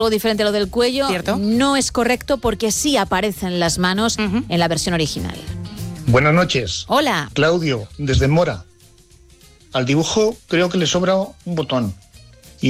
algo diferente a lo del cuello. ¿Cierto? No es correcto porque sí aparecen las manos en la versión original. Buenas noches. Hola. Claudio, desde Mora. Al dibujo creo que le sobra un botón.